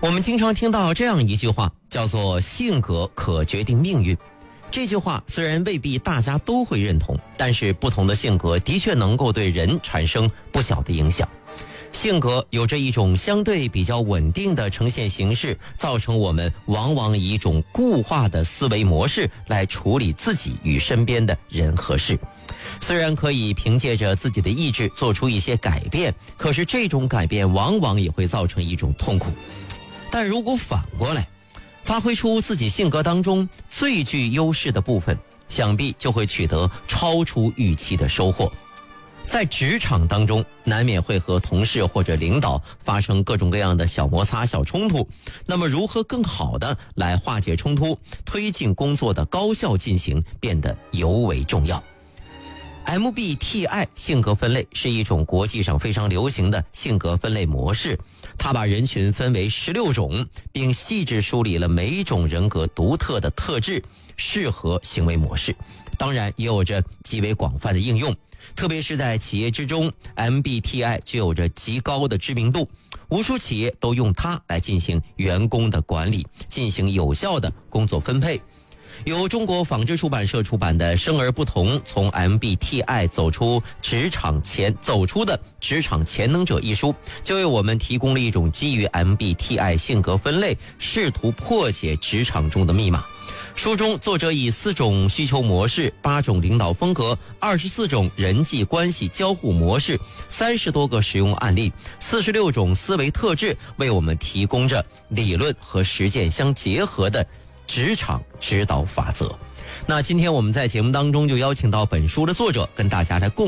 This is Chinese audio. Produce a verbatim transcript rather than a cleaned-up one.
我们经常听到这样一句话，叫做性格可决定命运。这句话虽然未必大家都会认同，但是不同的性格的确能够对人产生不小的影响。性格有着一种相对比较稳定的呈现形式，造成我们往往以一种固化的思维模式来处理自己与身边的人和事。虽然可以凭借着自己的意志做出一些改变，可是这种改变往往也会造成一种痛苦。但如果反过来，发挥出自己性格当中最具优势的部分，想必就会取得超出预期的收获。在职场当中，难免会和同事或者领导发生各种各样的小摩擦、小冲突。那么如何更好的来化解冲突，推进工作的高效进行，变得尤为重要。M B T I 性格分类是一种国际上非常流行的性格分类模式，它把人群分为十六种，并细致梳理了每一种人格独特的特质、适合行为模式。当然也有着极为广泛的应用，特别是在企业之中， M B T I 具有着极高的知名度，无数企业都用它来进行员工的管理，进行有效的工作分配。由中国纺织出版社出版的《生而不同：从 M B T I 走出职场前走出的职场潜能者》一书，就为我们提供了一种基于 M B T I 性格分类，试图破解职场中的密码。书中作者以四种需求模式、八种领导风格、二十四种人际关系交互模式、三十多个使用案例、四十六种思维特质，为我们提供着理论和实践相结合的职场指导法则。那今天我们在节目当中就邀请到本书的作者跟大家来共